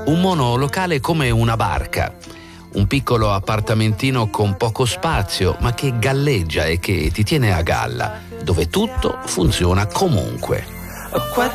Un monolocale come una barca, un piccolo appartamentino con poco spazio, ma che galleggia e che ti tiene a galla, dove tutto funziona comunque. Qua